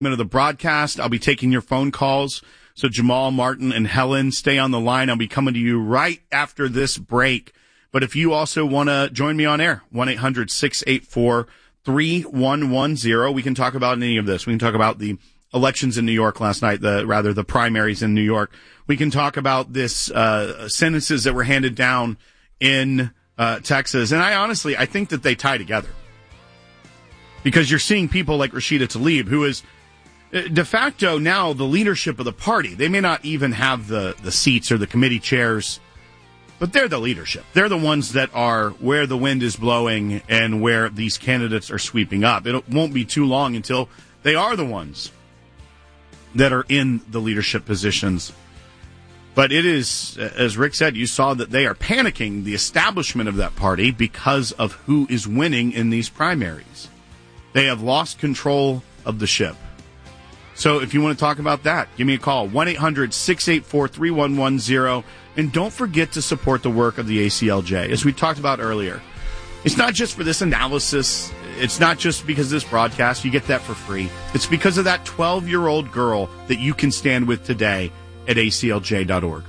Of the broadcast. I'll be taking your phone calls. So Jamal, Martin, and Helen, stay on the line. I'll be coming to you right after this break. But if you also want to join me on air, 1-800-684-3110. We can talk about any of this. We can talk about the elections in New York last night, the primaries in New York. We can talk about this sentences that were handed down in Texas. And I think that they tie together. Because you're seeing people like Rashida Tlaib, who is de facto now the leadership of the party. They may not even have the seats or the committee chairs, but they're the leadership. They're the ones that are where the wind is blowing and where these candidates are sweeping up. It won't be too long until they are the ones that are in the leadership positions. But it is, as Rick said, you saw that they are panicking, the establishment of that party, because of who is winning in these primaries. They have lost control of the ship. So if you want to talk about that, give me a call, 1-800-684-3110. And don't forget to support the work of the ACLJ. As we talked about earlier, it's not just for this analysis. It's not just because of this broadcast. You get that for free. It's because of that 12-year-old girl that you can stand with today at aclj.org.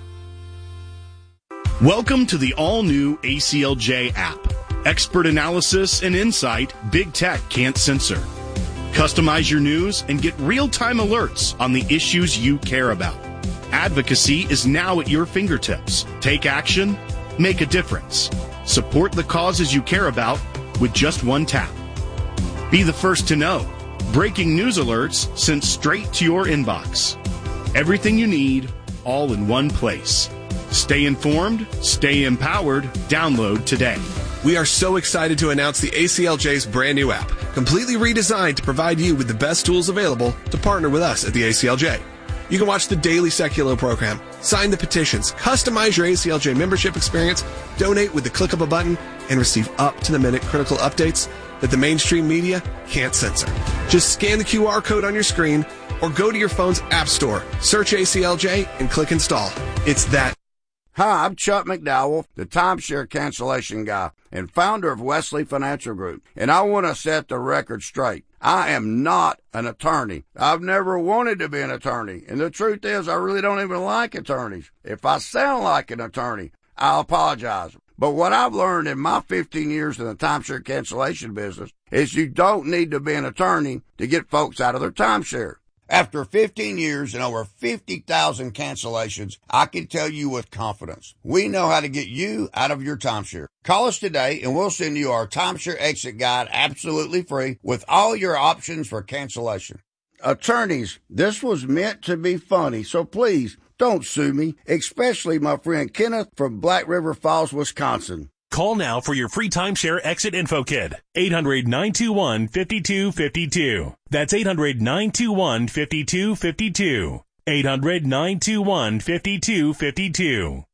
Welcome to the all-new ACLJ app. Expert analysis and insight big tech can't censor. Customize your news and get real-time alerts on the issues you care about. Advocacy is now at your fingertips. Take action, make a difference. Support the causes you care about with just one tap. Be the first to know. Breaking news alerts sent straight to your inbox. Everything you need, all in one place. Stay informed, stay empowered. Download today. We are so excited to announce the ACLJ's brand new app, completely redesigned to provide you with the best tools available to partner with us at the ACLJ. You can watch the daily Seculo program, sign the petitions, customize your ACLJ membership experience, donate with the click of a button, and receive up-to-the-minute critical updates that the mainstream media can't censor. Just scan the QR code on your screen or go to your phone's app store, search ACLJ, and click install. It's that. Hi, I'm Chuck McDowell, the timeshare cancellation guy and founder of Wesley Financial Group, and I want to set the record straight. I am not an attorney. I've never wanted to be an attorney, and the truth is I really don't even like attorneys. If I sound like an attorney, I'll apologize. But what I've learned in my 15 years in the timeshare cancellation business is you don't need to be an attorney to get folks out of their timeshare. After 15 years and over 50,000 cancellations, I can tell you with confidence, we know how to get you out of your timeshare. Call us today and we'll send you our timeshare exit guide absolutely free with all your options for cancellation. Attorneys, this was meant to be funny, so please don't sue me, especially my friend Kenneth from Black River Falls, Wisconsin. Call now for your free timeshare exit info kit. 800-921-5252. That's 800-921-5252. 800-921-5252.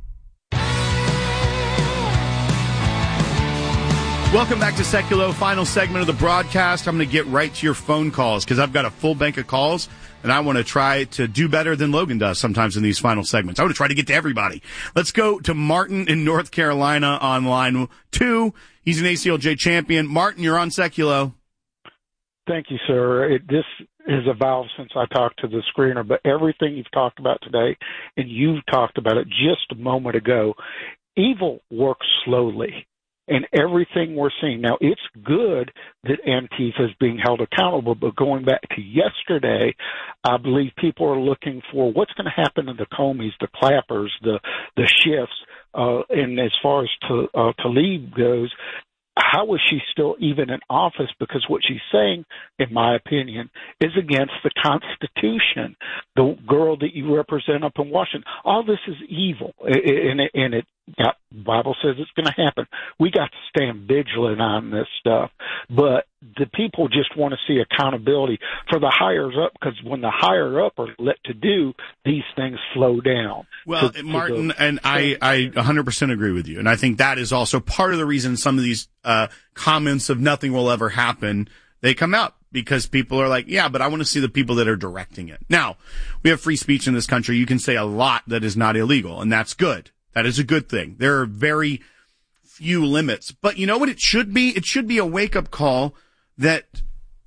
Welcome back to Seculo, final segment of the broadcast. I'm going to get right to your phone calls because I've got a full bank of calls, and I want to try to do better than Logan does sometimes in these final segments. I want to try to get to everybody. Let's go to Martin in North Carolina on line 2. He's an ACLJ champion. Martin, you're on Seculo. Thank you, sir. This has evolved since I talked to the screener, but everything you've talked about today, and you've talked about it just a moment ago, evil works slowly. And everything we're seeing now, it's good that Antifa is being held accountable. But going back to yesterday, I believe people are looking for what's going to happen to the Comeys, the Clappers, the Schiffs, and as far as Tlaib goes, how is she still even in office? Because what she's saying, in my opinion, is against the Constitution. The girl that you represent up in Washington, all this is evil, and it. Yeah, the Bible says it's going to happen. We got to stand vigilant on this stuff. But the people just want to see accountability for the higher up, because when the higher up are let to do, these things slow down. Well, Martin, and I 100% agree with you. And I think that is also part of the reason some of these comments of nothing will ever happen, they come out. Because people are like, yeah, but I want to see the people that are directing it. Now, we have free speech in this country. You can say a lot that is not illegal, and that's good. That is a good thing. There are very few limits. But you know what it should be? It should be a wake-up call that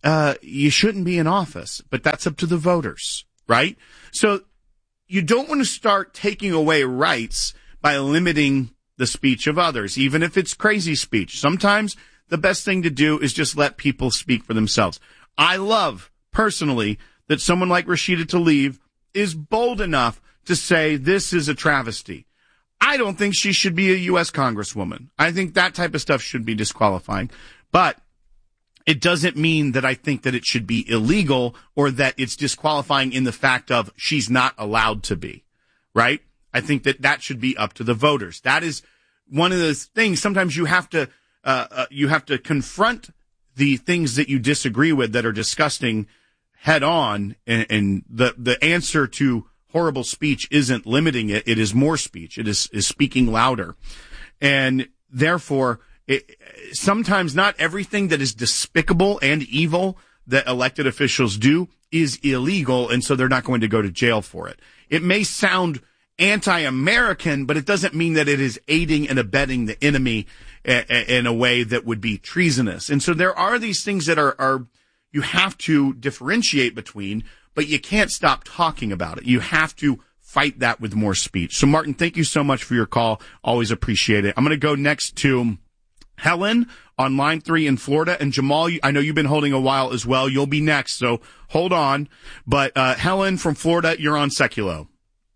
you shouldn't be in office. But that's up to the voters, right? So you don't want to start taking away rights by limiting the speech of others, even if it's crazy speech. Sometimes the best thing to do is just let people speak for themselves. I love, personally, that someone like Rashida Tlaib is bold enough to say this is a travesty. I don't think she should be a U.S. Congresswoman. I think that type of stuff should be disqualifying. But it doesn't mean that I think that it should be illegal or that it's disqualifying in the fact of she's not allowed to be, right? I think that that should be up to the voters. That is one of those things. Sometimes you have to confront the things that you disagree with that are disgusting head on. And the answer to horrible speech isn't limiting it. It is more speech. It is speaking louder. And therefore, sometimes not everything that is despicable and evil that elected officials do is illegal. And so they're not going to go to jail for it. It may sound anti-American, but it doesn't mean that it is aiding and abetting the enemy in a way that would be treasonous. And so there are these things that are you have to differentiate between, but you can't stop talking about it. You have to fight that with more speech. So, Martin, thank you so much for your call. Always appreciate it. I'm going to go next to Helen on line 3 in Florida. And Jamal, I know you've been holding a while as well. You'll be next, so hold on. But Helen from Florida, you're on Seculo.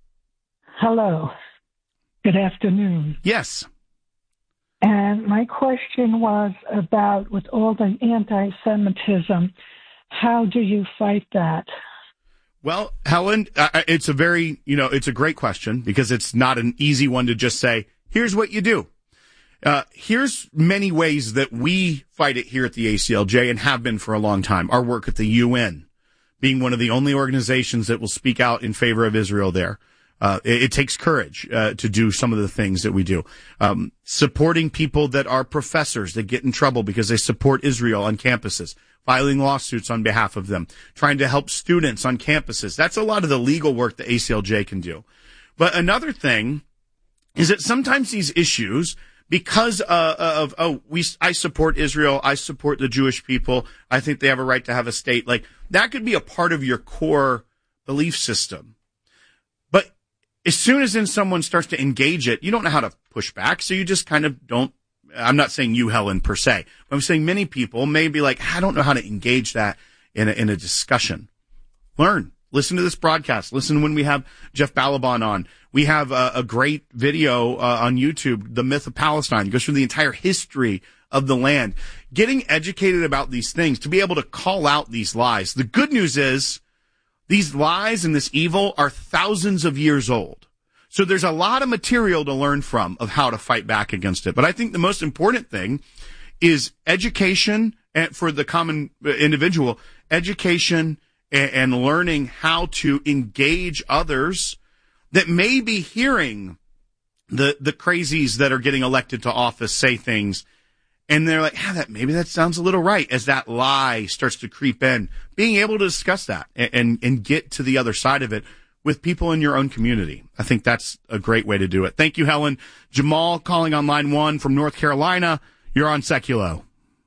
Hello. Good afternoon. Yes. And my question was about, with all the anti-Semitism, how do you fight that? Well, Helen, it's a great question because it's not an easy one to just say, here's what you do. Here's many ways that we fight it here at the ACLJ and have been for a long time. Our work at the UN, being one of the only organizations that will speak out in favor of Israel there. It takes courage to do some of the things that we do. Supporting people that are professors that get in trouble because they support Israel on campuses, filing lawsuits on behalf of them, trying to help students on campuses. That's a lot of the legal work the ACLJ can do. But another thing is that sometimes these issues, because I support Israel, I support the Jewish people, I think they have a right to have a state, like that could be a part of your core belief system. But as soon as someone starts to engage it, you don't know how to push back, so you just kind of don't. I'm not saying you, Helen, per se. I'm saying many people may be like, I don't know how to engage that in a discussion. Learn. Listen to this broadcast. Listen when we have Jeff Balaban on. We have a great video on YouTube, The Myth of Palestine. It goes through the entire history of the land. Getting educated about these things, to be able to call out these lies. The good news is these lies and this evil are thousands of years old. So there's a lot of material to learn from of how to fight back against it. But I think the most important thing is education for the common individual, education and learning how to engage others that may be hearing the crazies that are getting elected to office say things, and they're like, maybe that sounds a little right, as that lie starts to creep in. Being able to discuss that and get to the other side of it with people in your own community. I think that's a great way to do it. Thank you, Helen. Jamal calling on line 1 from North Carolina. You're on Seculo.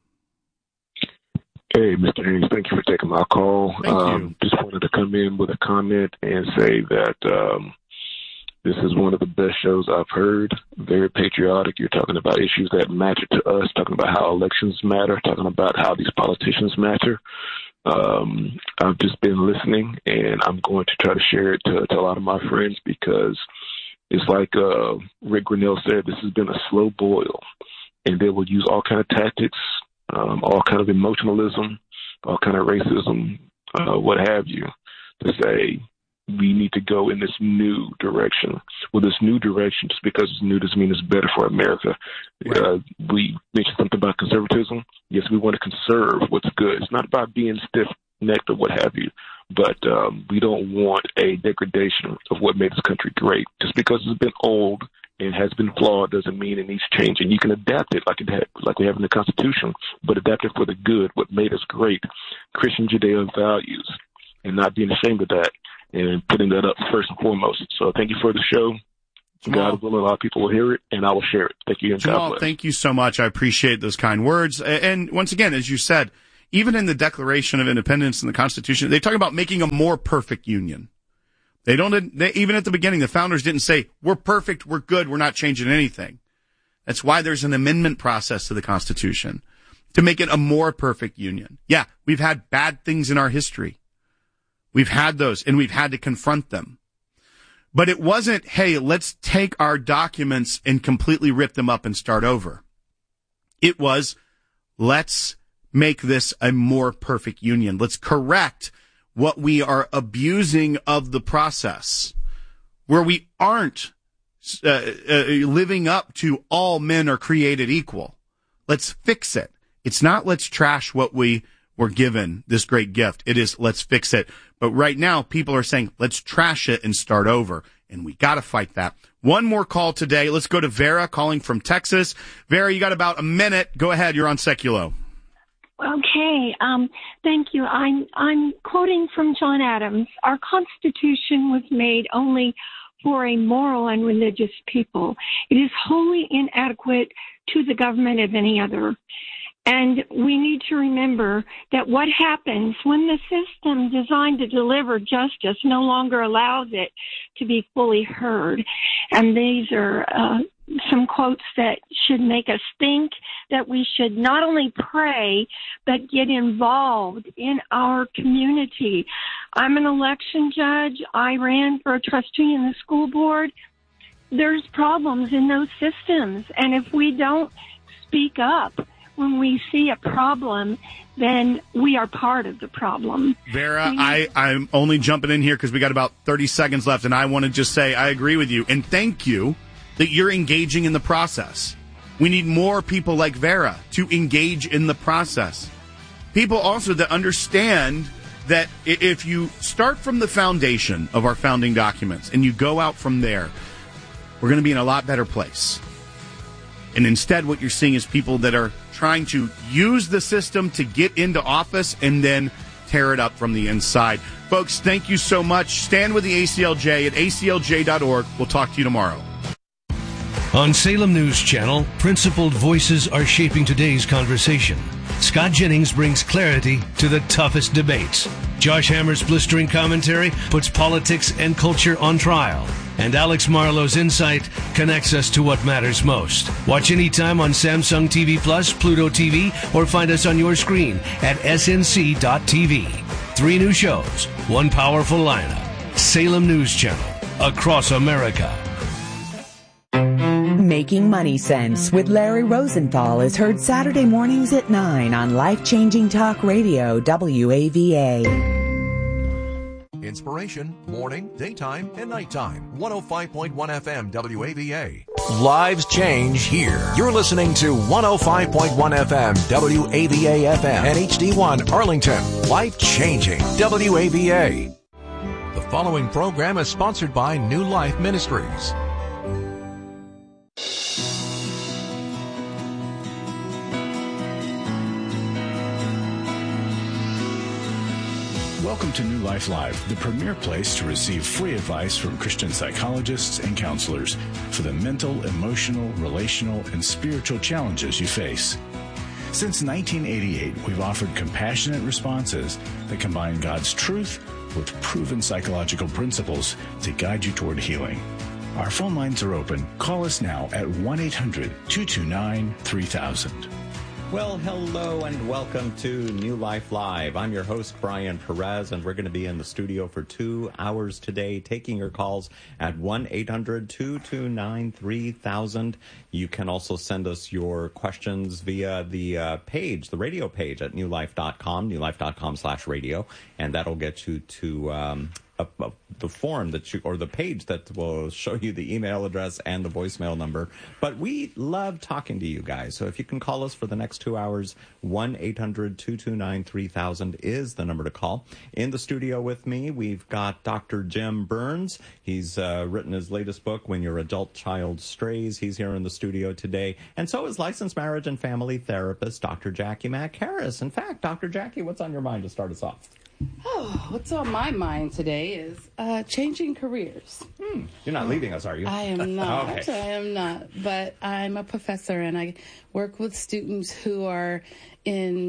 Hey, Mr. Haynes, thank you for taking my call. Thank you. Just wanted to come in with a comment and say that this is one of the best shows I've heard. Very patriotic. You're talking about issues that matter to us, talking about how elections matter, talking about how these politicians matter. I've just been listening, and I'm going to try to share it to a lot of my friends because it's like Rick Grinnell said, this has been a slow boil, and they will use all kind of tactics, all kind of emotionalism, all kind of racism, what have you, to say we need to go in this new direction. Well, this new direction, just because it's new doesn't mean it's better for America. Right. We mentioned something about conservatism. Yes, we want to conserve what's good. It's not about being stiff-necked or what have you, but we don't want a degradation of what made this country great. Just because it's been old and has been flawed doesn't mean it needs changing. You can adapt it like we have in the Constitution, but adapt it for the good, what made us great, Christian Judeo values, and not being ashamed of that and putting that up first and foremost. So thank you for the show. Jamal, God willing, a lot of people will hear it, and I will share it. Thank you, and Jamal, God bless. Thank you so much. I appreciate those kind words. And once again, as you said, Even in the Declaration of Independence and the Constitution, they talk about making a more perfect union. Even at the beginning, the founders didn't say, we're perfect, we're good, we're not changing anything. That's why there's an amendment process to the Constitution, to make it a more perfect union. Yeah, we've had bad things in our history. We've had those, and we've had to confront them. But it wasn't, hey, let's take our documents and completely rip them up and start over. It was, let's make this a more perfect union. Let's correct what we are abusing of the process, where we aren't living up to all men are created equal. Let's fix it. It's not let's trash what we were given, this great gift. It is let's fix it. But right now, people are saying, let's trash it and start over. And we got to fight that. One more call today. Let's go to Vera calling from Texas. Vera, you got about a minute. Go ahead. You're on Seculo. Okay. Thank you. I'm quoting from John Adams. Our Constitution was made only for a moral and religious people. It is wholly inadequate to the government of any other. And we need to remember that what happens when the system designed to deliver justice no longer allows it to be fully heard. And these are some quotes that should make us think that we should not only pray, but get involved in our community. I'm an election judge. I ran for a trustee in the school board. There's problems in those systems. And if we don't speak up when we see a problem, then we are part of the problem. Vera, I'm only jumping in here because we got about 30 seconds left, and I want to just say I agree with you, and thank you that you're engaging in the process. We need more people like Vera to engage in the process. People also that understand that if you start from the foundation of our founding documents and you go out from there, we're going to be in a lot better place. And instead, what you're seeing is people that are trying to use the system to get into office and then tear it up from the inside. Folks, thank you so much. Stand with the ACLJ at aclj.org. We'll talk to you tomorrow. On Salem News Channel, principled voices are shaping today's conversation. Scott Jennings brings clarity to the toughest debates. Josh Hammer's blistering commentary puts politics and culture on trial. And Alex Marlowe's insight connects us to what matters most. Watch anytime on Samsung TV Plus, Pluto TV, or find us on your screen at snc.tv. 3 new shows, 1 powerful lineup. Salem News Channel, across America. Making Money Sense with Larry Rosenthal is heard Saturday mornings at 9 on Life-Changing Talk Radio, WAVA. Inspiration, morning, daytime, and nighttime. 105.1 FM WAVA. Lives change here. You're listening to 105.1 FM WAVA FM and HD1 Arlington. Life changing WAVA. The following program is sponsored by New Life Ministries. Welcome to New Life Live, the premier place to receive free advice from Christian psychologists and counselors for the mental, emotional, relational, and spiritual challenges you face. Since 1988, we've offered compassionate responses that combine God's truth with proven psychological principles to guide you toward healing. Our phone lines are open. Call us now at 1-800-229-3000. Well, hello and welcome to New Life Live. I'm your host, Brian Perez, and we're going to be in the studio for 2 hours today, taking your calls at 1-800-229-3000. You can also send us your questions via the page, the radio page at newlife.com, newlife.com/radio, and that'll get you to the form that you, or the page that will show you the email address and the voicemail number. But we love talking to you guys. So if you can call us for the next 2 hours, 1-800-229-3000 is the number to call. In the studio with me, we've got Dr. Jim Burns. He's written his latest book, When Your Adult Child Strays. He's here in the studio today. And so is licensed marriage and family therapist, Dr. Jackie Mack Harris. In fact, Dr. Jackie, what's on your mind to start us off? Oh, what's on my mind today is changing careers. You're not leaving us, are you? I am not. Okay. I am not. But I'm a professor, and I work with students who are in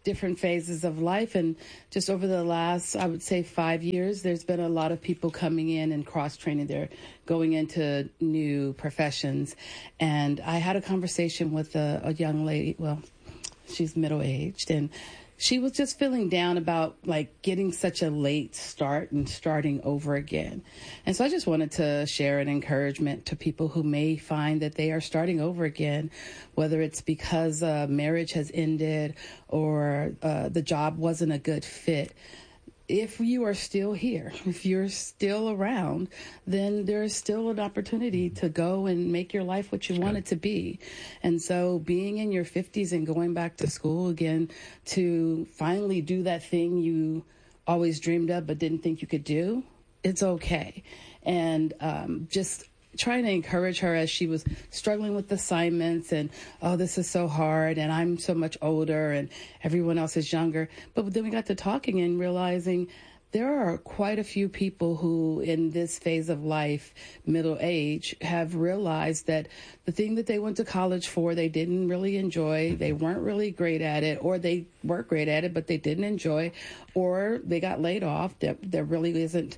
different phases of life. And just over the last, I would say, 5 years, there's been a lot of people coming in and cross-training. They're going into new professions. And I had a conversation with a young lady. Well, she's middle-aged, and she was just feeling down about like getting such a late start and starting over again. And so I just wanted to share an encouragement to people who may find that they are starting over again, whether it's because marriage has ended or the job wasn't a good fit. If you are still here, if you're still around, then there's still an opportunity to go and make your life what you want it to be. And so being in your 50s and going back to school again to finally do that thing you always dreamed of but didn't think you could do, it's okay. And just trying to encourage her as she was struggling with assignments and, oh, this is so hard and I'm so much older and everyone else is younger. But then we got to talking and realizing there are quite a few people who in this phase of life, middle age, have realized that the thing that they went to college for, they didn't really enjoy, they weren't really great at it, or they were great at it, but they didn't enjoy, or they got laid off. There really isn't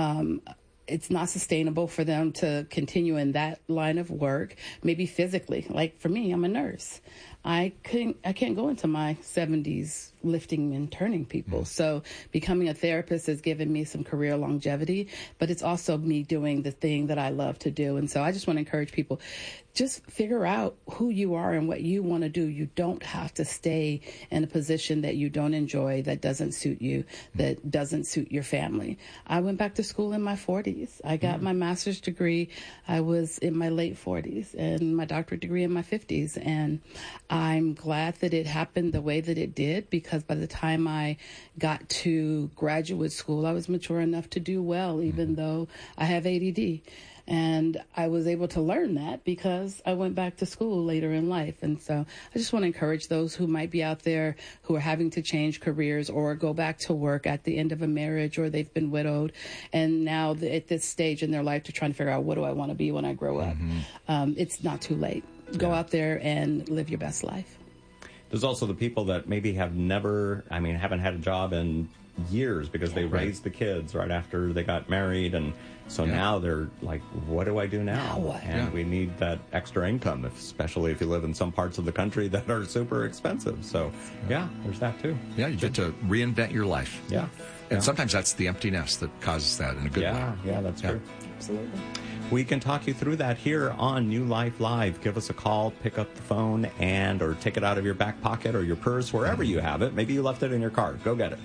it's not sustainable for them to continue in that line of work, maybe physically. Like for me, I'm a nurse. I can't go into my 70s lifting and turning people. So becoming a therapist has given me some career longevity, but it's also me doing the thing that I love to do. And so I just want to encourage people, just figure out who you are and what you want to do. You don't have to stay in a position that you don't enjoy, that doesn't suit you, that doesn't suit your family. I went back to school in my 40s. I got my master's degree. I was in my late 40s and my doctorate degree in my 50s. And I'm glad that it happened the way that it did, because by the time I got to graduate school, I was mature enough to do well, even though I have ADD. And I was able to learn that because I went back to school later in life. And so I just want to encourage those who might be out there who are having to change careers or go back to work at the end of a marriage, or they've been widowed and now at this stage in their life to try and figure out, what do I want to be when I grow up? It's not too late. Go out there and live your best life. There's also the people that maybe haven't had a job in years because they raised the kids right after they got married, and so now they're like, what do I do now? And we need that extra income, especially if you live in some parts of the country that are super expensive. So there's that too. Yeah, you get to reinvent your life. And sometimes that's the empty nest that causes that in a good way. Yeah, that's true. Absolutely. We can talk you through that here on New Life Live. Give us a call, pick up the phone, or take it out of your back pocket or your purse, wherever you have it. Maybe you left it in your car. Go get it.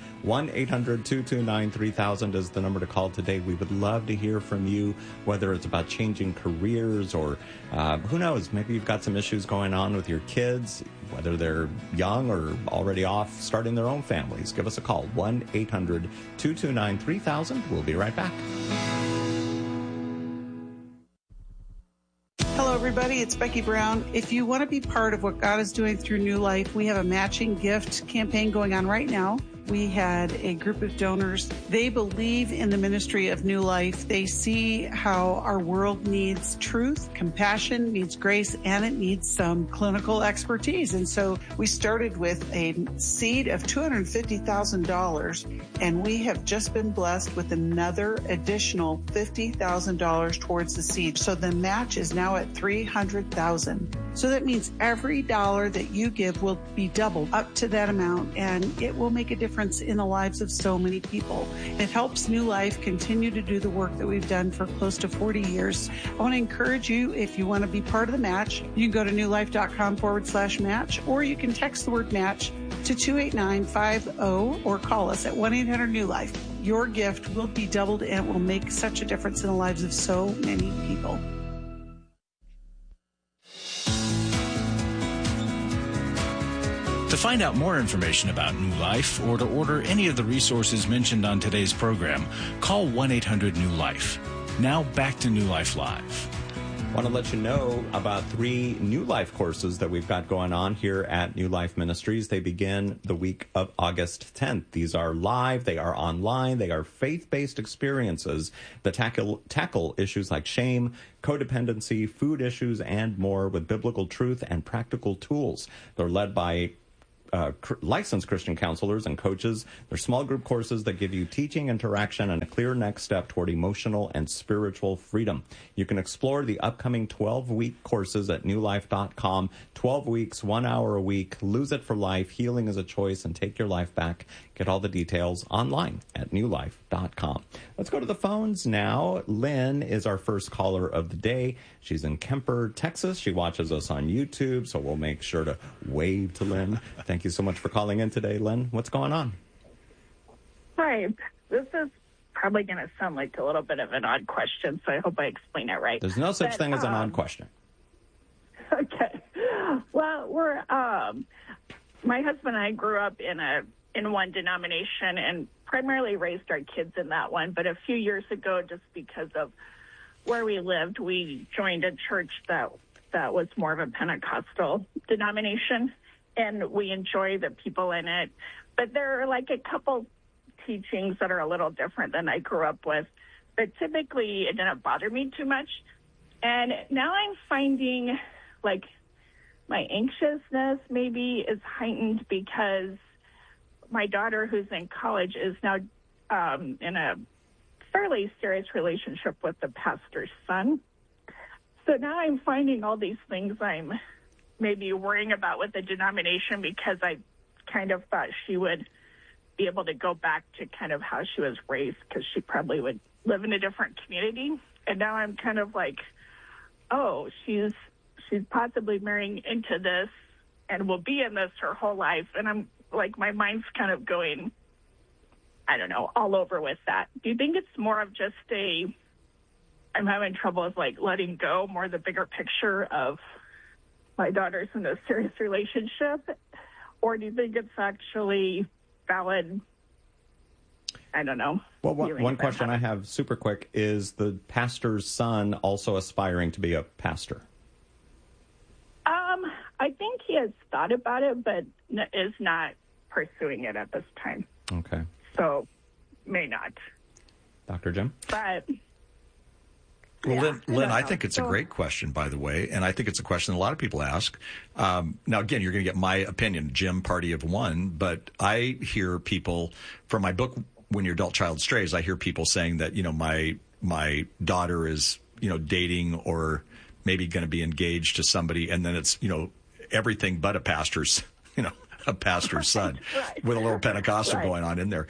1-800-229-3000 is the number to call today. We would love to hear from you, whether it's about changing careers or who knows, maybe you've got some issues going on with your kids, whether they're young or already off starting their own families. Give us a call, 1-800-229-3000. We'll be right back. Hello, everybody. It's Becky Brown. If you want to be part of what God is doing through New Life, we have a matching gift campaign going on right now. We had a group of donors. They believe in the ministry of New Life. They see how our world needs truth, compassion, needs grace, and it needs some clinical expertise. And so we started with a seed of $250,000, and we have just been blessed with another additional $50,000 towards the seed. So the match is now at $300,000. So that means every dollar that you give will be doubled up to that amount, and it will make a difference in the lives of so many people. It helps New Life continue to do the work that we've done for close to 40 years. I want to encourage you, if you want to be part of the match, you can go to newlife.com/match, or you can text the word match to 28950 or call us at 1-800-NEW-LIFE. Your gift will be doubled and will make such a difference in the lives of so many people. To find out more information about New Life or to order any of the resources mentioned on today's program, call 1-800-NEW-LIFE. Now back to New Life Live. I want to let you know about 3 New Life courses that we've got going on here at New Life Ministries. They begin the week of August 10th. These are live, they are online, they are faith-based experiences that tackle issues like shame, codependency, food issues, and more with biblical truth and practical tools. They're led by licensed Christian counselors and coaches. They're small group courses that give you teaching, interaction, and a clear next step toward emotional and spiritual freedom. You can explore the upcoming 12-week courses at newlife.com. 12 weeks, 1 hour a week. Lose it for life. Healing is a choice, and take your life back. Get all the details online at newlife.com. Let's go to the phones now. Lynn is our first caller of the day. She's in Kemper, Texas. She watches us on YouTube, so we'll make sure to wave to Lynn. Thank you so much for calling in today, Lynn. What's going on? Hi. This is probably going to sound like a little bit of an odd question, so I hope I explain it right. There's no such thing as an odd question. Okay. Well, we're my husband and I grew up in one denomination and primarily raised our kids in that one. But a few years ago, just because of where we lived, we joined a church that was more of a Pentecostal denomination, and we enjoy the people in it. But there are like a couple teachings that are a little different than I grew up with. But typically, it didn't bother me too much. And now I'm finding like my anxiousness maybe is heightened because my daughter, who's in college, is now in a fairly serious relationship with the pastor's son. So now I'm finding all these things I'm maybe worrying about with the denomination because I kind of thought she would be able to go back to kind of how she was raised because she probably would live in a different community. And now I'm kind of like, oh, she's possibly marrying into this and will be in this her whole life. And I'm like, my mind's kind of going, I don't know, all over with that. Do you think it's more of just I'm having trouble with like letting go, more the bigger picture of my daughter's in a serious relationship? Or do you think it's actually valid? I don't know. Well, one question I have super quick is the pastor's son also aspiring to be a pastor? I think he has thought about it, but is not pursuing it at this time. Okay. So, may not. Dr. Jim? But... Well, Lynn, I think it's a great question, by the way, and I think it's a question a lot of people ask. Now, again, you're going to get my opinion, Jim, party of one, but I hear people, from my book, When Your Adult Child Strays, I hear people saying that, my daughter is, dating or maybe going to be engaged to somebody, and then it's, everything but a pastor's, a pastor's son with a little Pentecostal going on in there.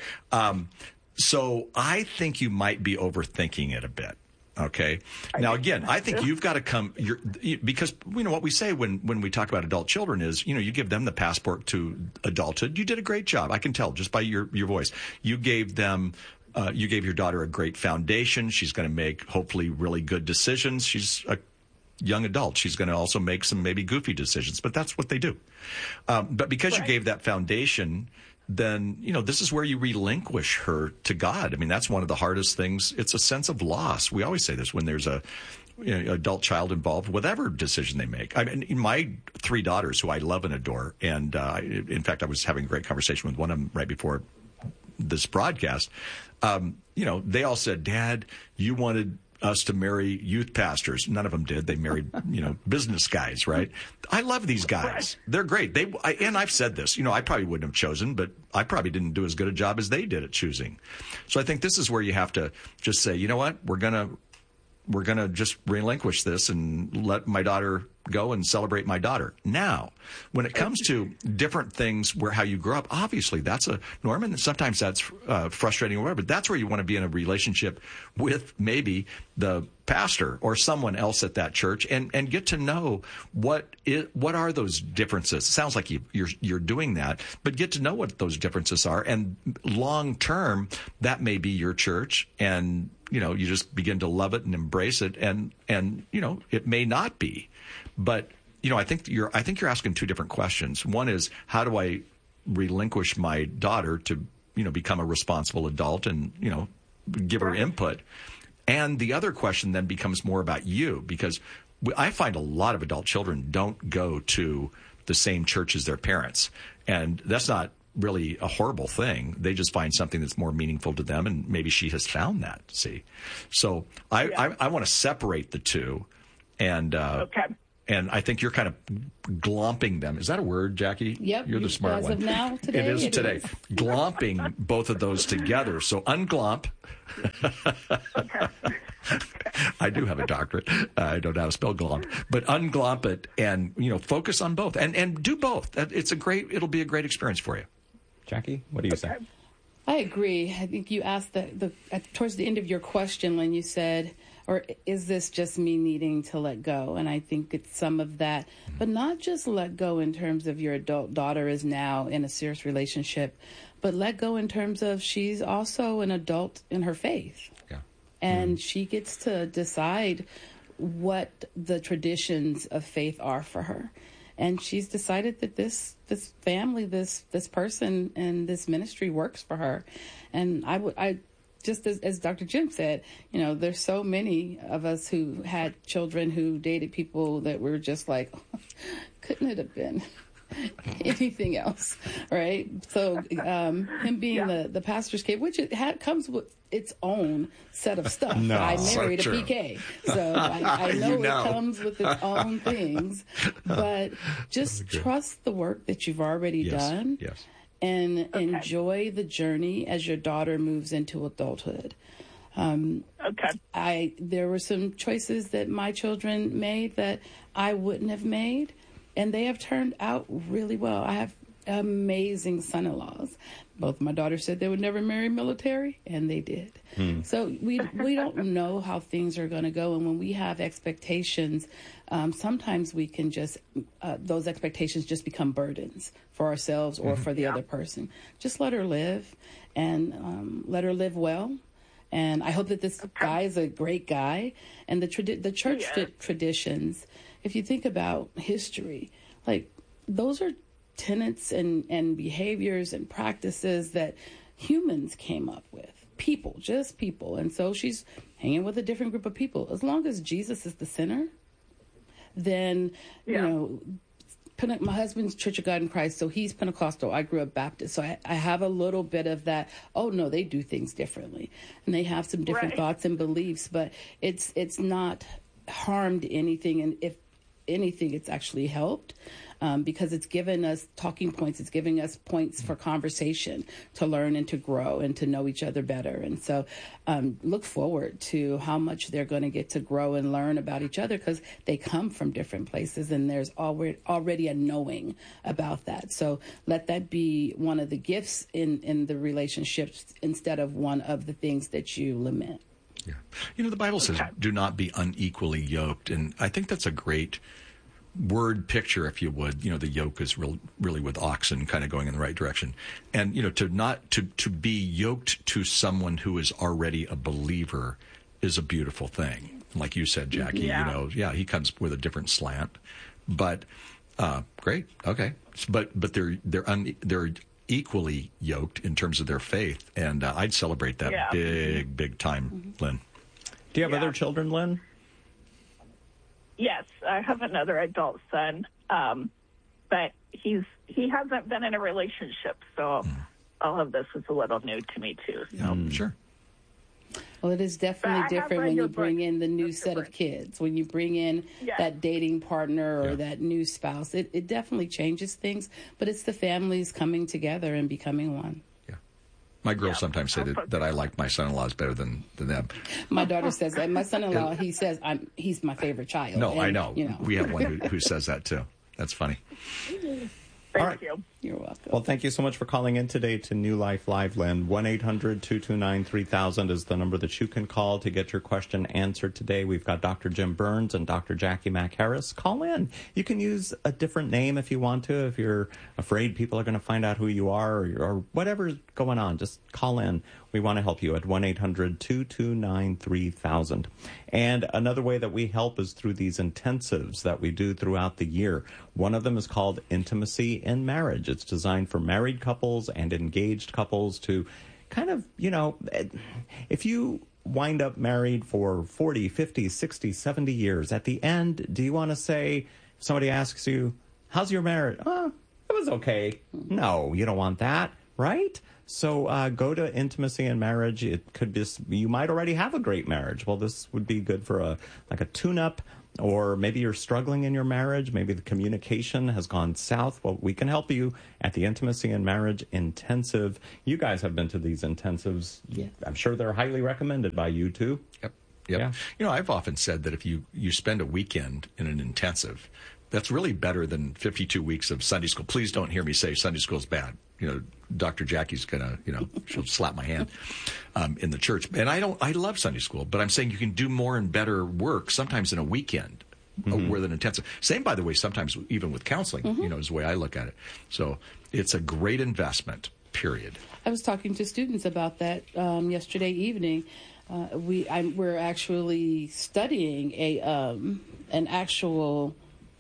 So I think you might be overthinking it a bit. Okay. Now, again, I think you've got to come because what we say when we talk about adult children is, you give them the passport to adulthood. You did a great job. I can tell just by your voice. You gave them, you gave your daughter a great foundation. She's going to make hopefully really good decisions. She's a young adult. She's going to also make some maybe goofy decisions, but that's what they do. But because you gave that foundation, then, this is where you relinquish her to God. I mean, that's one of the hardest things. It's a sense of loss. We always say this when there's a adult child involved, whatever decision they make. I mean, my 3 daughters, who I love and adore, and in fact, I was having a great conversation with one of them right before this broadcast. They all said, Dad, you wanted us to marry youth pastors. None of them did. They married, business guys, right? I love these guys. They're great. And I've said this, I probably wouldn't have chosen, but I probably didn't do as good a job as they did at choosing. So I think this is where you have to just say, you know what? We're going to just relinquish this and let my daughter go and celebrate my daughter. Now, when it comes to different things where how you grow up, obviously that's a norm, and sometimes that's frustrating or whatever, but that's where you want to be in a relationship with maybe the pastor or someone else at that church and get to know what are those differences. It sounds like you're doing that, but get to know what those differences are. And long term, that may be your church, and you just begin to love it and embrace it, and it may not be. But I think you're asking 2 different questions. One is, how do I relinquish my daughter to become a responsible adult and give her input? And the other question then becomes more about you, because I find a lot of adult children don't go to the same church as their parents, and that's not really a horrible thing. They just find something that's more meaningful to them, and maybe she has found that. See, so I want to separate the two, and And I think you're kind of glomping them. Is that a word, Jackie? Yep. You're the smart as one. Of now, today, it is today. Glomping both of those together. So unglomp. I do have a doctorate. I don't know how to spell glomp, but unglomp it and, focus on both and do both. It'll be a great experience for you. Jackie, what do you say? I agree. I think you asked towards the end of your question when you said, or is this just me needing to let go? And I think it's some of that, but not just let go in terms of your adult daughter is now in a serious relationship, but let go in terms of she's also an adult in her faith. Yeah. And she gets to decide what the traditions of faith are for her. And she's decided that this family, this person, and this ministry works for her. And I just as Dr. Jim said, there's so many of us who had children who dated people that were just like, couldn't it have been anything else, right? So him being the pastor's kid, which comes with its own set of stuff. No, I married so a PK, so I know You know. it comes with its own things. But just trust the work that you've already done. Yes. And enjoy the journey as your daughter moves into adulthood. There were some choices that my children made that I wouldn't have made, and they have turned out really well. I have amazing son-in-laws. Both my daughters said they would never marry military, and they did. So we don't know how things are going to go, and when we have expectations, sometimes we can just those expectations just become burdens for ourselves or for the other person. Just let her live, and let her live well. And I hope that this guy is a great guy. And the church traditions, if you think about history, like those are tenets and behaviors and practices that humans came up with. Just people. And so she's hanging with a different group of people. As long as Jesus is the center, then, my husband's Church of God in Christ, so he's Pentecostal. I grew up Baptist, so I have a little bit of that. Oh no, they do things differently, and they have some different thoughts and beliefs. But it's not harmed anything, and if anything, it's actually helped because it's given us talking points. It's giving us points for conversation to learn and to grow and to know each other better. And so look forward to how much they're going to get to grow and learn about each other because they come from different places and there's already a knowing about that. So let that be one of the gifts in the relationships instead of one of the things that you lament. Yeah. The Bible says, do not be unequally yoked. And I think that's a great word picture, if you would. The yoke is really with oxen kind of going in the right direction. And, to be yoked to someone who is already a believer is a beautiful thing. Like you said, Jackie, he comes with a different slant, but, great. Okay. But they're equally yoked in terms of their faith. And I'd celebrate that big time, Lynn. Do you have other children, Lynn? Yes, I have another adult son, but he hasn't been in a relationship, so all of this is a little new to me too. So. Sure. Well, it is definitely different when you bring in the new set of kids, when you bring in that dating partner or that new spouse. It definitely changes things, but it's the families coming together and becoming one. My girls sometimes say that I like my son-in-laws better than them. My daughter says that. My son-in-law, he says he's my favorite child. No, I know. We have one who says that too. That's funny. Thank you. You're welcome. Well, thank you so much for calling in today to New Life Live, Lynn. 1-800-229-3000 is the number that you can call to get your question answered today. We've got Dr. Jim Burns and Dr. Jackie Mack Harris. Call in. You can use a different name if you want to. If you're afraid people are going to find out who you are or whatever's going on, just call in. We want to help you at 1-800-229-3000. And another way that we help is through these intensives that we do throughout the year. One of them is called Intimacy in Marriage. It's designed for married couples and engaged couples to kind of, if you wind up married for 40, 50, 60, 70 years, at the end, do you want to say, if somebody asks you, how's your marriage? It was okay. No, you don't want that. right? So go to Intimacy and Marriage. It could be, you might already have a great marriage. Well, this would be good for a tune-up, or maybe you're struggling in your marriage. Maybe the communication has gone south. Well, we can help you at the Intimacy and Marriage Intensive. You guys have been to these intensives. Yeah. I'm sure they're highly recommended by you too. Yep. Yeah. You know, I've often said that if you spend a weekend in an intensive, that's really better than 52 weeks of Sunday school. Please don't hear me say Sunday school is bad. You know, Dr. Jackie's gonna, she'll slap my hand in the church. And I love Sunday school, but I'm saying you can do more and better work sometimes in a weekend with an intensive. Same, by the way, sometimes even with counseling, is the way I look at it. So it's a great investment, period. I was talking to students about that yesterday evening. We're actually studying an actual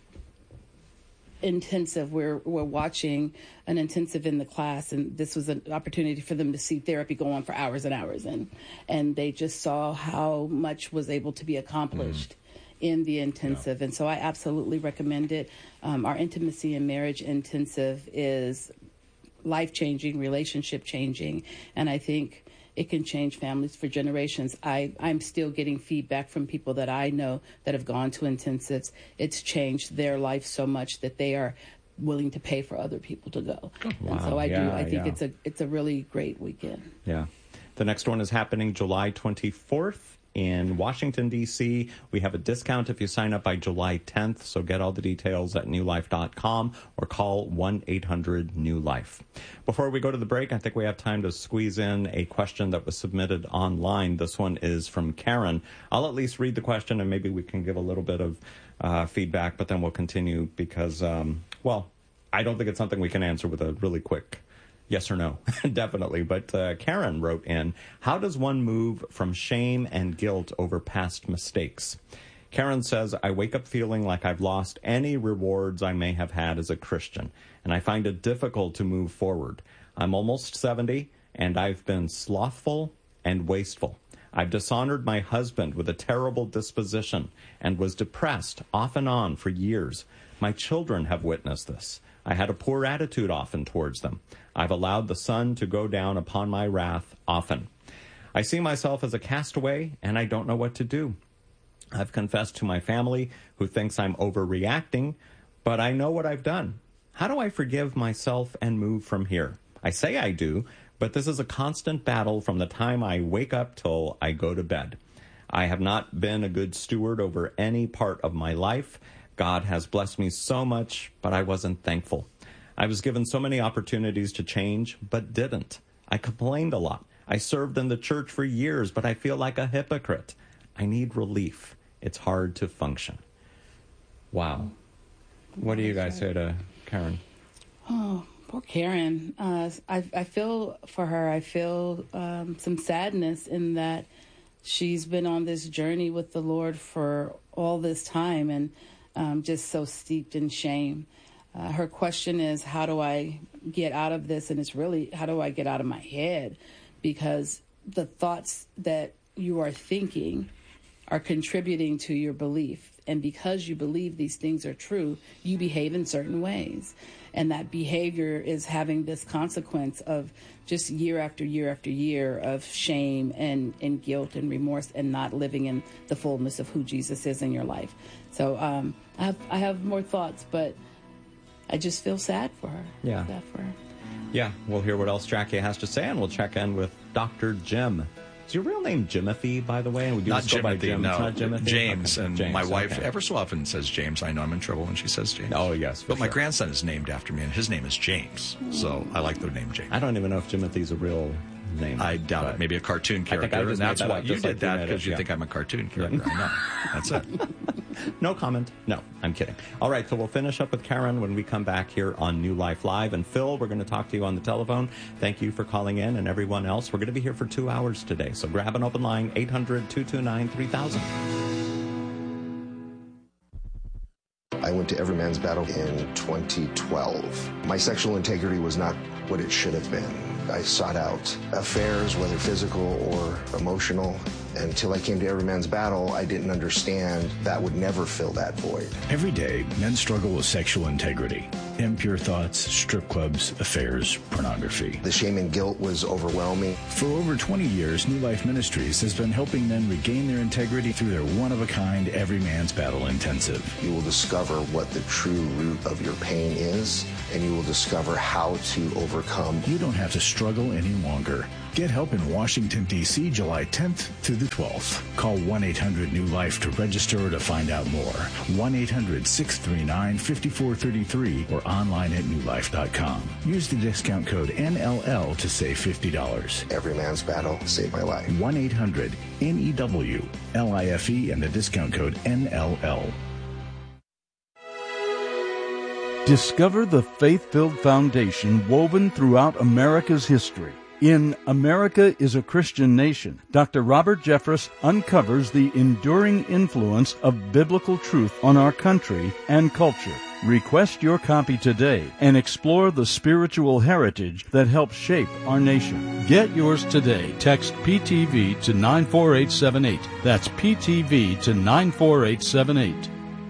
intensive. We're watching an intensive in the class, and this was an opportunity for them to see therapy go on for hours and hours, and they just saw how much was able to be accomplished in the intensive. And so I absolutely recommend it. Our Intimacy and Marriage Intensive is life-changing, relationship-changing, and I think it can change families for generations. I'm still getting feedback from people that I know that have gone to intensives. It's changed their life so much that they are willing to pay for other people to go. Wow. And so I think it's a really great weekend. Yeah. The next one is happening July 24th. In Washington, D.C. We have a discount if you sign up by July 10th, so get all the details at newlife.com or call 1-800-NEW-LIFE. Before we go to the break, I think we have time to squeeze in a question that was submitted online. This one is from Karen. I'll at least read the question, and maybe we can give a little bit of feedback, but then we'll continue because, I don't think it's something we can answer with a really quick yes or no, definitely. But Karen wrote in, how does one move from shame and guilt over past mistakes? Karen says, I wake up feeling like I've lost any rewards I may have had as a Christian, and I find it difficult to move forward. I'm almost 70, and I've been slothful and wasteful. I've dishonored my husband with a terrible disposition and was depressed off and on for years. My children have witnessed this. I had a poor attitude often towards them. I've allowed the sun to go down upon my wrath often. I see myself as a castaway, and I don't know what to do. I've confessed to my family, who thinks I'm overreacting, but I know what I've done. How do I forgive myself and move from here? I say I do, but this is a constant battle from the time I wake up till I go to bed. I have not been a good steward over any part of my life. God has blessed me so much, but I wasn't thankful. I was given so many opportunities to change, but didn't. I complained a lot. I served in the church for years, but I feel like a hypocrite. I need relief. It's hard to function. Wow. What do you guys say to Karen? Oh, poor Karen. I feel for her. I feel some sadness in that she's been on this journey with the Lord for all this time and just so steeped in shame. Her question is, how do I get out of this? And it's really, how do I get out of my head? Because the thoughts that you are thinking are contributing to your belief. And because you believe these things are true, you behave in certain ways. And that behavior is having this consequence of just year after year after year of shame and guilt and remorse and not living in the fullness of who Jesus is in your life. So I have more thoughts, but I just feel sad for her. Yeah. Sad for her. Yeah, we'll hear what else Jackie has to say, and we'll check in with Dr. Jim. Is your real name Jimothy, by the way? And we do not just go by Jimothy, Jim. no. It's not Jimothy? James. Okay. And James, my wife okay. ever so often says James. I know I'm in trouble when she says James. Oh, yes. But my grandson is named after me, and his name is James. So I like the name James. I don't even know if Jimothy's a real name. I doubt it. Maybe a cartoon character. I just and that's made that why up, you just did like that, made because it, you yeah. think I'm a cartoon character. I know. That's it. No comment. No, I'm kidding. All right, so we'll finish up with Karen when we come back here on New Life Live. And Phil, we're going to talk to you on the telephone. Thank you for calling in, and everyone else. We're going to be here for 2 hours today. So grab an open line, 800-229-3000. I went to Every Man's Battle in 2012. My sexual integrity was not what it should have been. I sought out affairs, whether physical or emotional, Until I came to Every Man's Battle, I didn't understand that would never fill that void. Every day, men struggle with sexual integrity, impure thoughts, strip clubs, affairs, pornography. The shame and guilt was overwhelming. For over 20 years, New Life Ministries has been helping men regain their integrity through their one-of-a-kind Every Man's Battle Intensive. You will discover what the true root of your pain is, and you will discover how to overcome. You don't have to struggle any longer. Get help in Washington, D.C., July 10th through the 12th. Call 1-800-NEW-LIFE to register or to find out more. 1-800-639-5433 or online at newlife.com. Use the discount code NLL to save $50. Every Man's Battle saved my life. 1-800-NEW-LIFE and the discount code NLL. Discover the faith-filled foundation woven throughout America's history. In America is a Christian Nation, Dr. Robert Jeffress uncovers the enduring influence of biblical truth on our country and culture. Request your copy today and explore the spiritual heritage that helps shape our nation. Get yours today. Text PTV to 94878. That's PTV to 94878.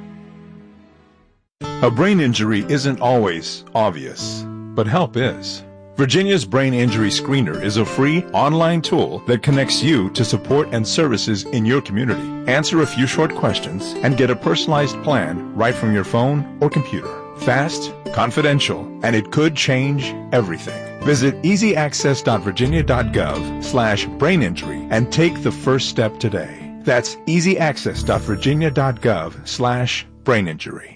A brain injury isn't always obvious, but help is. Virginia's Brain Injury Screener is a free online tool that connects you to support and services in your community. Answer a few short questions and get a personalized plan right from your phone or computer. Fast, confidential, and it could change everything. Visit easyaccess.virginia.gov/braininjury and take the first step today. That's easyaccess.virginia.gov/braininjury.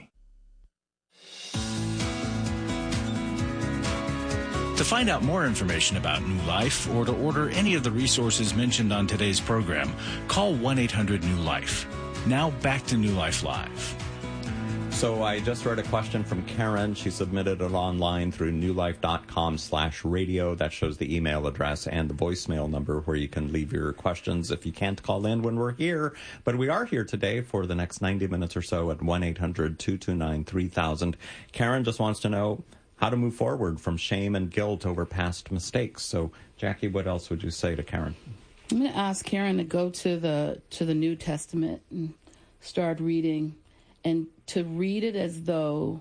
To find out more information about New Life or to order any of the resources mentioned on today's program, call 1-800-NEW-LIFE. Now back to New Life Live. So I just read a question from Karen. She submitted it online through newlife.com/radio. That shows the email address and the voicemail number where you can leave your questions if you can't call in when we're here. But we are here today for the next 90 minutes or so at 1-800-229-3000. Karen just wants to know how to move forward from shame and guilt over past mistakes. So, Jackie, what else would you say to Karen? I'm going to ask Karen to go to the New Testament and start reading, and to read it as though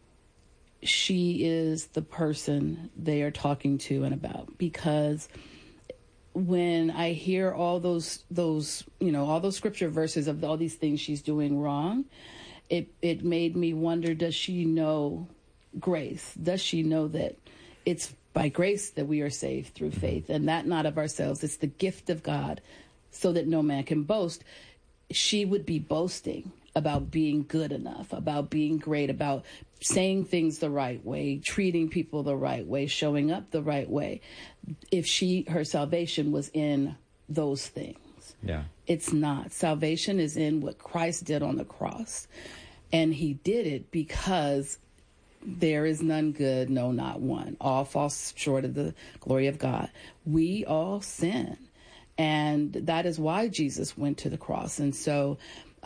she is the person they are talking to and about. Because when I hear all those all those scripture verses of all these things she's doing wrong, it made me wonder, does she know grace? Does she know that it's by grace that we are saved through faith, and that not of ourselves? It's the gift of God, so that no man can boast. She would be boasting about being good enough, about being great, about saying things the right way, treating people the right way, showing up the right way, if her salvation was in those things. Yeah. It's not. Salvation is in what Christ did on the cross. And he did it because there is none good, no, not one. All fall short of the glory of God. We all sin. And that is why Jesus went to the cross. And so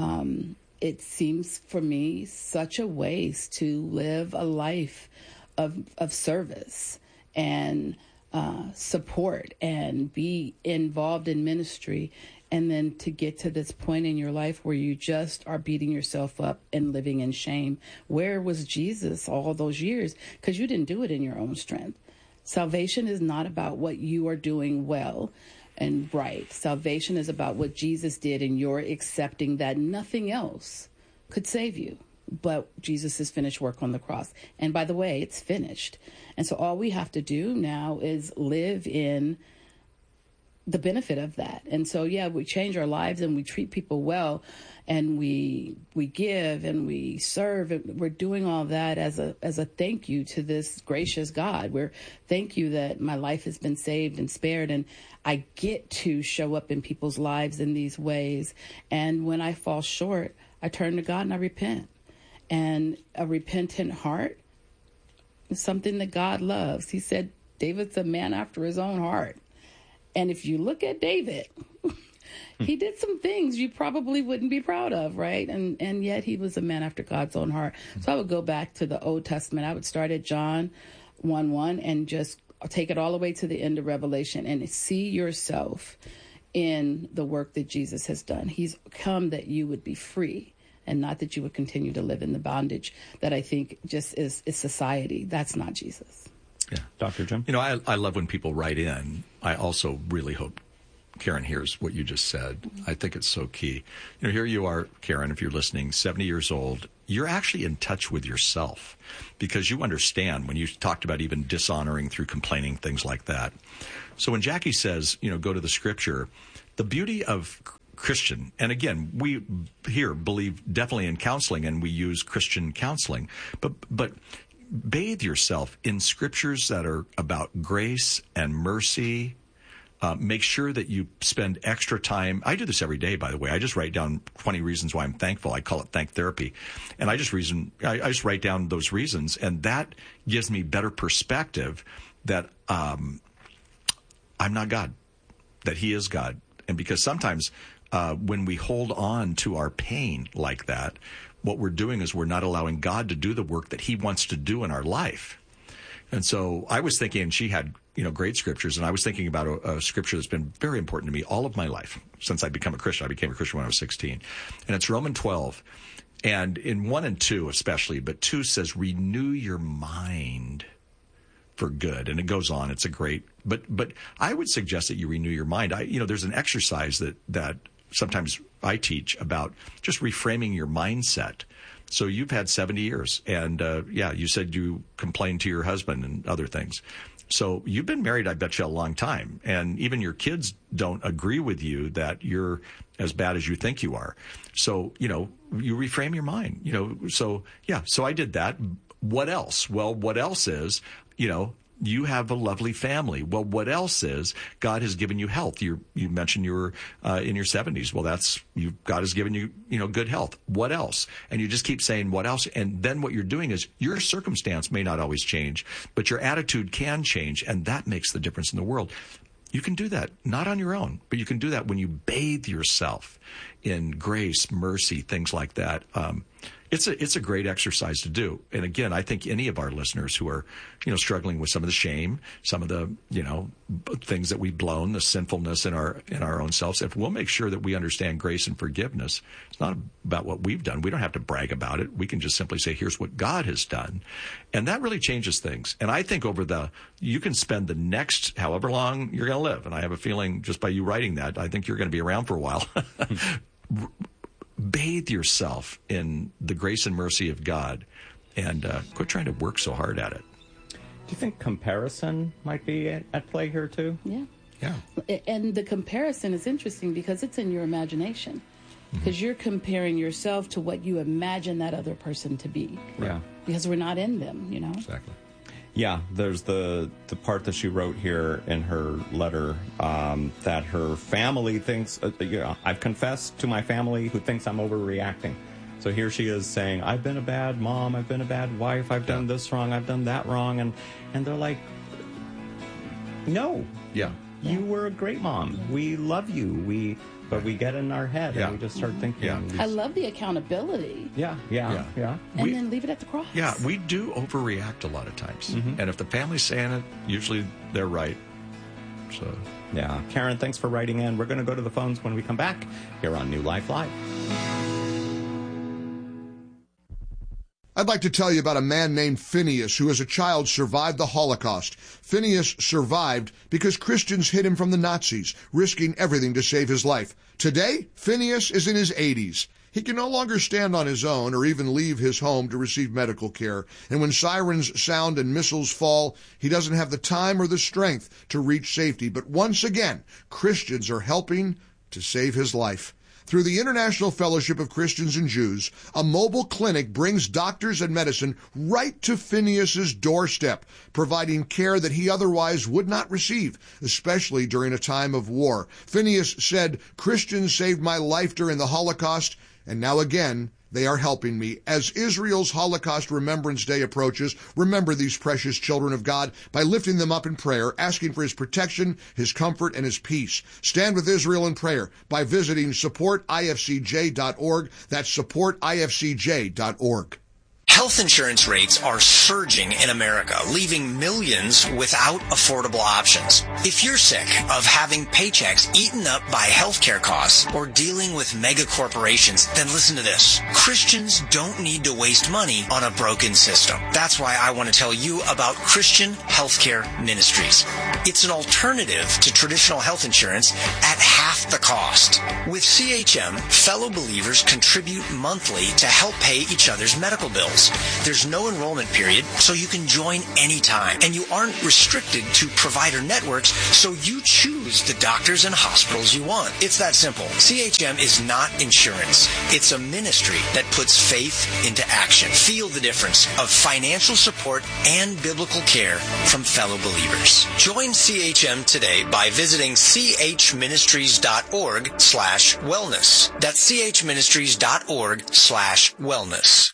it seems for me such a waste to live a life of service and support and be involved in ministry, and then to get to this point in your life where you just are beating yourself up and living in shame. Where was Jesus all those years? Because you didn't do it in your own strength. Salvation is not about what you are doing well and right. Salvation is about what Jesus did, and you're accepting that nothing else could save you but Jesus' finished work on the cross. And by the way, it's finished. And so all we have to do now is live in the benefit of that. And so, yeah, we change our lives and we treat people well, and we give and we serve, and we're doing all that as a thank you to this gracious God. We're thank you that my life has been saved and spared, and I get to show up in people's lives in these ways. And when I fall short, I turn to God and I repent. And a repentant heart is something that God loves. He said David's a man after his own heart. And if you look at David, he did some things you probably wouldn't be proud of, right? And yet he was a man after God's own heart. So I would go back to the Old Testament. I would start at John 1:1 and just take it all the way to the end of Revelation and see yourself in the work that Jesus has done. He's come that you would be free and not that you would continue to live in the bondage that I think just is society. That's not Jesus. Yeah. Dr. Jim? You know, I love when people write in. I also really hope Karen hears what you just said. I think it's so key. You know, here you are, Karen, if you're listening, 70 years old. You're actually in touch with yourself because you understand when you talked about even dishonoring through complaining, things like that. So when Jackie says, you know, go to the scripture, the beauty of Christian, and again, we here believe definitely in counseling and we use Christian counseling, but bathe yourself in scriptures that are about grace and mercy. Make sure that you spend extra time. I do this every day, by the way. I just write down 20 reasons why I'm thankful. I call it thank therapy. And I just write down those reasons. And that gives me better perspective that I'm not God, that he is God. And because sometimes when we hold on to our pain like that, what we're doing is we're not allowing God to do the work that he wants to do in our life. And so I was thinking, she had, you know, great scriptures, and I was thinking about a scripture that's been very important to me all of my life since I became a Christian. I became a Christian when I was 16. And it's Romans 12. And in 1 and 2 especially, but 2 says, renew your mind for good. And it goes on. It's a great, but I would suggest that you renew your mind. There's an exercise that sometimes I teach about just reframing your mindset. So you've had 70 years and, you said you complained to your husband and other things. So you've been married, I bet you, a long time. And even your kids don't agree with you that you're as bad as you think you are. So, you reframe your mind, so I did that. What else? Well, what else is, you have a lovely family. Well, what else is God has given you health? You mentioned you were in your 70s. Well, God has given you, good health. What else? And you just keep saying what else? And then what you're doing is your circumstance may not always change, but your attitude can change. And that makes the difference in the world. You can do that, not on your own, but you can do that when you bathe yourself in grace, mercy, things like that. It's a great exercise to do. And again, I think any of our listeners who are, struggling with some of the shame, some of the, things that we've blown, the sinfulness in our own selves, if we'll make sure that we understand grace and forgiveness, it's not about what we've done. We don't have to brag about it. We can just simply say, here's what God has done. And that really changes things. And I think you can spend the next however long you're going to live. And I have a feeling just by you writing that, I think you're going to be around for a while. Bathe yourself in the grace and mercy of God and quit trying to work so hard at it. Do you think comparison might be at play here too? Yeah. Yeah. And the comparison is interesting because it's in your imagination. Because you're comparing yourself to what you imagine that other person to be. Yeah. Because we're not in them, Exactly. Yeah, there's the part that she wrote here in her letter that her family thinks, I've confessed to my family who thinks I'm overreacting. So here she is saying, I've been a bad mom, I've been a bad wife, I've done this wrong, I've done that wrong. And they're like, no. Yeah. You were a great mom. We love you. But we get in our head and we just start thinking. I love the accountability. Yeah. And then leave it at the cross. Yeah, we do overreact a lot of times. Mm-hmm. And if the family's saying it, usually they're right. So, yeah. Karen, thanks for writing in. We're going to go to the phones when we come back here on New Life Live. I'd like to tell you about a man named Phineas who as a child survived the Holocaust. Phineas survived because Christians hid him from the Nazis, risking everything to save his life. Today, Phineas is in his 80s. He can no longer stand on his own or even leave his home to receive medical care. And when sirens sound and missiles fall, he doesn't have the time or the strength to reach safety. But once again, Christians are helping to save his life. Through the International Fellowship of Christians and Jews, a mobile clinic brings doctors and medicine right to Phineas's doorstep, providing care that he otherwise would not receive, especially during a time of war. Phineas said, Christians saved my life during the Holocaust, and now again, they are helping me. As Israel's Holocaust Remembrance Day approaches, remember these precious children of God by lifting them up in prayer, asking for his protection, his comfort, and his peace. Stand with Israel in prayer by visiting supportifcj.org. That's supportifcj.org. Health insurance rates are surging in America, leaving millions without affordable options. If you're sick of having paychecks eaten up by healthcare costs or dealing with mega corporations, then listen to this. Christians don't need to waste money on a broken system. That's why I want to tell you about Christian Healthcare Ministries. It's an alternative to traditional health insurance at half the cost. With CHM, fellow believers contribute monthly to help pay each other's medical bills. There's no enrollment period, so you can join anytime. And you aren't restricted to provider networks, so you choose the doctors and hospitals you want. It's that simple. CHM is not insurance. It's a ministry that puts faith into action. Feel the difference of financial support and biblical care from fellow believers. Join CHM today by visiting chministries.org/wellness. That's chministries.org/wellness.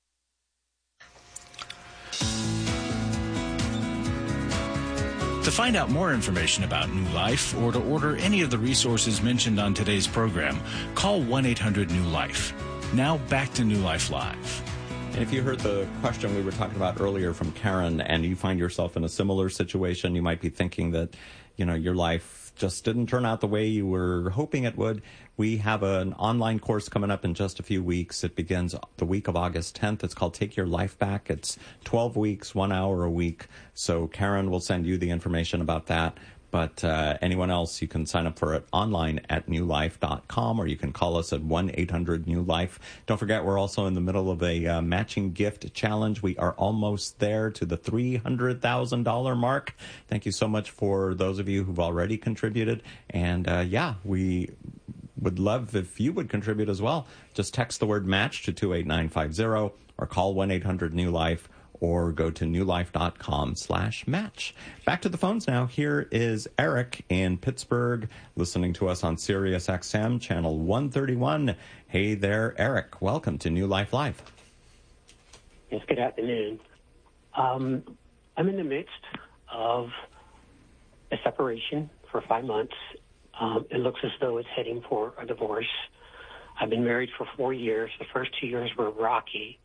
To find out more information about New Life or to order any of the resources mentioned on today's program, call 1-800-NEW-LIFE. Now back to New Life Live. And if you heard the question we were talking about earlier from Karen and you find yourself in a similar situation, you might be thinking that, your life just didn't turn out the way you were hoping it would. We have an online course coming up in just a few weeks. It begins the week of August 10th. It's called Take Your Life Back. It's 12 weeks, 1 hour a week. So Karen will send you the information about that. But anyone else, you can sign up for it online at newlife.com, or you can call us at 1-800-NEW-LIFE. Don't forget, we're also in the middle of a matching gift challenge. We are almost there to the $300,000 mark. Thank you so much for those of you who've already contributed. And, we would love if you would contribute as well. Just text the word MATCH to 28950 or call 1-800-NEW-LIFE. Or go to newlife.com/match. Back to the phones now. Here is Eric in Pittsburgh, listening to us on Sirius XM, channel 131. Hey there, Eric. Welcome to New Life Live. Yes, good afternoon. I'm in the midst of a separation for 5 months. It looks as though it's heading for a divorce. I've been married for 4 years. The first 2 years were rocky.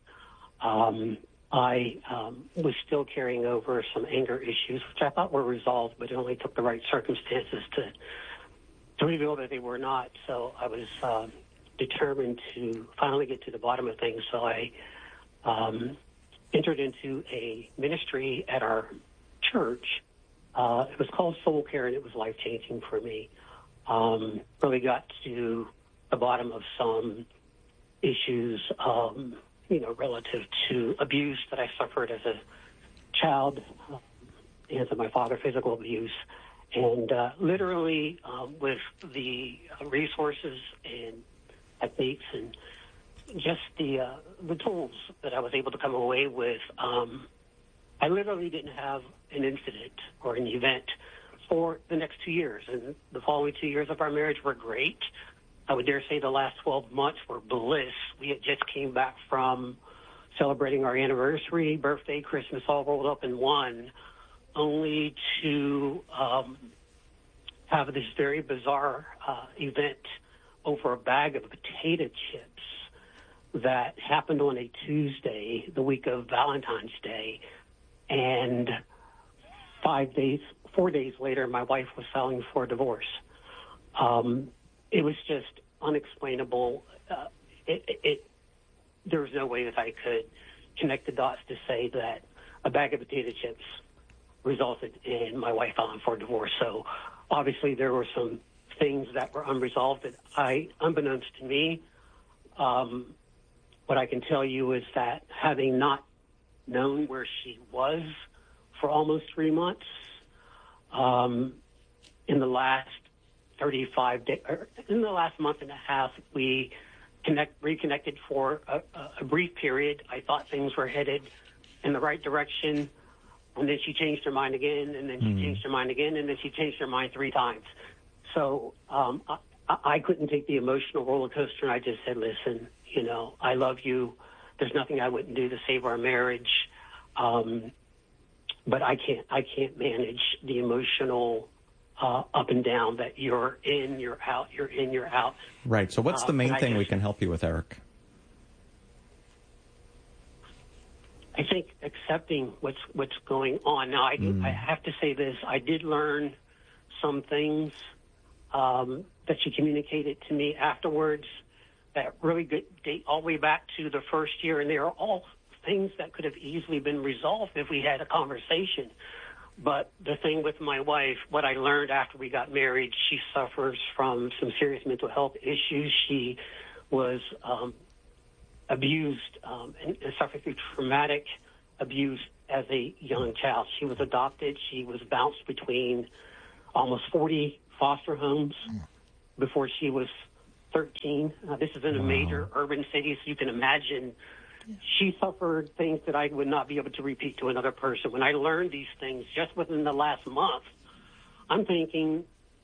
I was still carrying over some anger issues, which I thought were resolved, but it only took the right circumstances to reveal that they were not. So I was determined to finally get to the bottom of things. So I entered into a ministry at our church. It was called Soul Care, and it was life-changing for me. Really got to the bottom of some issues, relative to abuse that I suffered as a child, and to my father, physical abuse. And literally, with the resources and techniques and just the tools that I was able to come away with, I literally didn't have an incident or an event for the next 2 years. And the following 2 years of our marriage were great. I would dare say the last 12 months were bliss. We had just came back from celebrating our anniversary, birthday, Christmas, all rolled up in one, only to have this very bizarre event over a bag of potato chips that happened on a Tuesday, the week of Valentine's Day. And 4 days later, my wife was filing for divorce. It was just unexplainable. There was no way that I could connect the dots to say that a bag of potato chips resulted in my wife filing for divorce. So obviously there were some things that were unresolved that unbeknownst to me, what I can tell you is that having not known where she was for almost 3 months, in the last 35 days, in the last month and a half, we reconnected for a brief period. I thought things were headed in the right direction, and then she changed her mind again, and then she changed her mind again, and then she changed her mind 3 times. So I couldn't take the emotional roller coaster, and I just said, listen, I love you. There's nothing I wouldn't do to save our marriage, but I can't manage the emotional up and down that you're in, you're out, you're in, you're out. Right. So what's the main thing we can help you with, Eric? I think accepting what's going on. Now, I have to say this. I did learn some things that she communicated to me afterwards that really date all the way back to the first year, and they are all things that could have easily been resolved if we had a conversation. But the thing with my wife, what I learned after we got married, she suffers from some serious mental health issues. She was abused and suffered through traumatic abuse as a young child. She was adopted. She was bounced between almost 40 foster homes before she was 13. This is in a major urban city, so you can imagine she suffered things that I would not be able to repeat to another person. When I learned these things just within the last month, I'm thinking,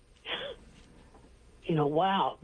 wow,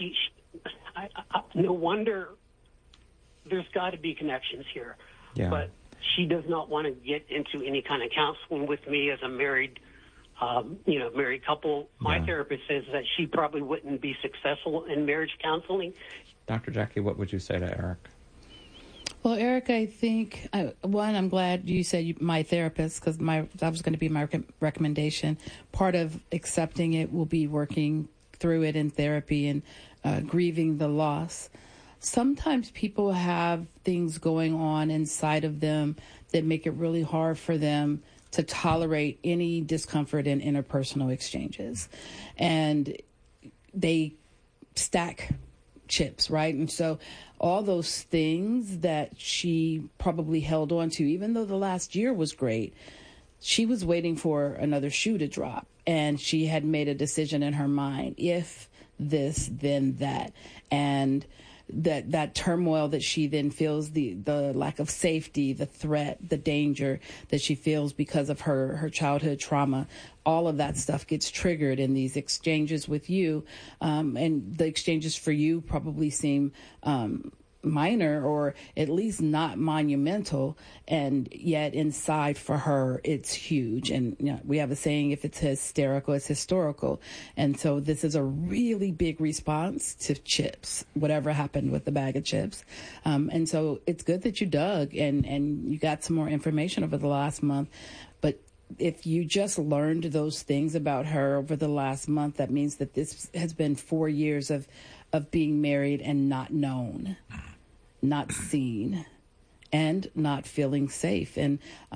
no wonder there's got to be connections here. Yeah. But she does not want to get into any kind of counseling with me as a married couple. My therapist says that she probably wouldn't be successful in marriage counseling. Dr. Jackie, what would you say to Eric? Well, Eric, I think, I'm glad you said my therapist, because that was going to be my recommendation. Part of accepting it will be working through it in therapy and grieving the loss. Sometimes people have things going on inside of them that make it really hard for them to tolerate any discomfort in interpersonal exchanges. And they stack chips, right? And so all those things that she probably held on to, even though the last year was great, she was waiting for another shoe to drop. And she had made a decision in her mind, if this, then that. And that turmoil that she then feels, the lack of safety, the threat, the danger that she feels because of her childhood trauma, all of that stuff gets triggered in these exchanges with you. And the exchanges for you probably seem minor, or at least not monumental, and yet inside for her it's huge. And we have a saying, if it's hysterical, it's historical. And so this is a really big response to chips, whatever happened with the bag of chips. And so it's good that you dug and you got some more information over the last month. But if you just learned those things about her over the last month, that means that this has been 4 years of being married and not known, not seen, and not feeling safe. And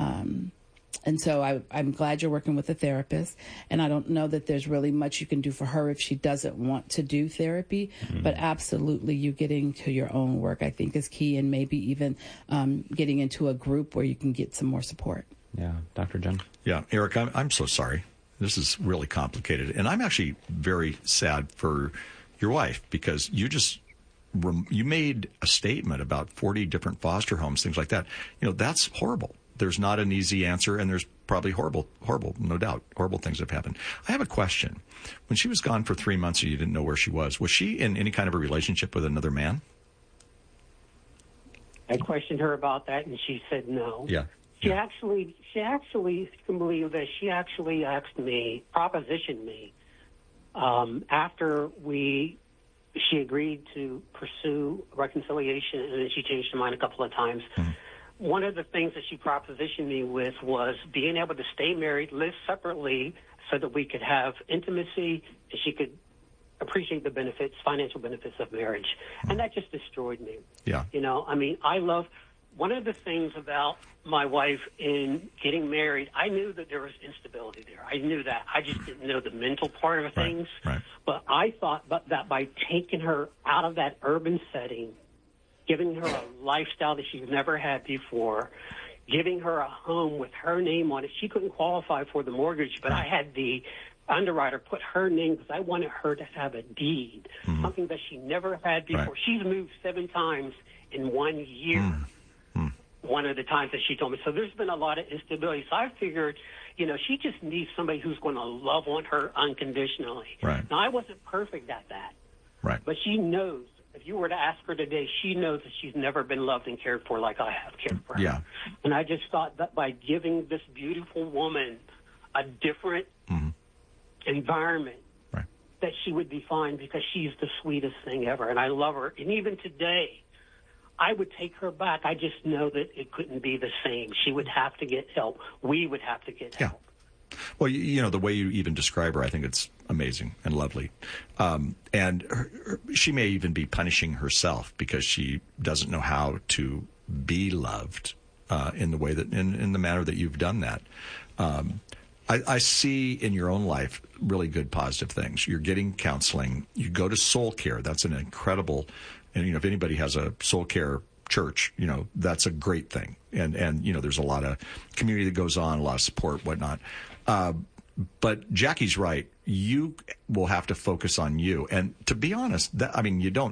so I'm glad you're working with a therapist. And I don't know that there's really much you can do for her if she doesn't want to do therapy. But absolutely, you getting to your own work, I think, is key, and maybe even getting into a group where you can get some more support. Yeah. Dr. Jen? Yeah. Eric, I'm so sorry. This is really complicated. And I'm actually very sad for your wife, because you made a statement about 40 different foster homes, things like that. That's horrible. There's not an easy answer, and there's probably horrible, no doubt, horrible things have happened. I have a question. When she was gone for 3 months and you didn't know where she was she in any kind of a relationship with another man? I questioned her about that, and she said no. Yeah. She actually, you can believe that she actually propositioned me, after she agreed to pursue reconciliation, and then she changed her mind a couple of times. One of the things that she propositioned me with was being able to stay married, live separately, so that we could have intimacy, and she could appreciate the benefits, financial benefits of marriage. And that just destroyed me. Yeah. One of the things about my wife in getting married, I knew that there was instability there. I knew that. I just didn't know the mental part of things. Right. But I thought that by taking her out of that urban setting, giving her a lifestyle that she's never had before, giving her a home with her name on it. She couldn't qualify for the mortgage, but I had the underwriter put her name because I wanted her to have a deed, something that she never had before. Right. She's moved 7 times in 1 year. One of the times that she told me. So there's been a lot of instability. So I figured, she just needs somebody who's going to love on her unconditionally. Right. Now, I wasn't perfect at that. Right. But she knows. If you were to ask her today, she knows that she's never been loved and cared for like I have cared for her. Yeah. And I just thought that by giving this beautiful woman a different environment, that she would be fine, because she's the sweetest thing ever. And I love her. And even today, I would take her back. I just know that it couldn't be the same. She would have to get help. We would have to get help. Well, the way you even describe her, I think it's amazing and lovely. And she may even be punishing herself because she doesn't know how to be loved in the way that, in the manner that you've done that. I see in your own life really good positive things. You're getting counseling. You go to Soul Care. That's an incredible, and if anybody has a Soul Care church, that's a great thing. And there's a lot of community that goes on, a lot of support, whatnot. But Jackie's right. You will have to focus on you. And to be honest, you don't